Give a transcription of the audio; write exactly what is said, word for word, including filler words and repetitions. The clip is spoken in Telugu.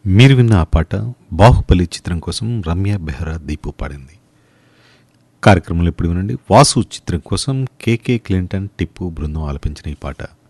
మీరు విన్న ఆ పాట బాహుబలి చిత్రం కోసం రమ్య బెహ్రా దీపు పాడింది. కార్యక్రమంలో ఇప్పుడు వినండి వాసు చిత్రం కోసం కేకే క్లింటన్ టిప్పు బృందం ఆలపించిన ఈ పాట.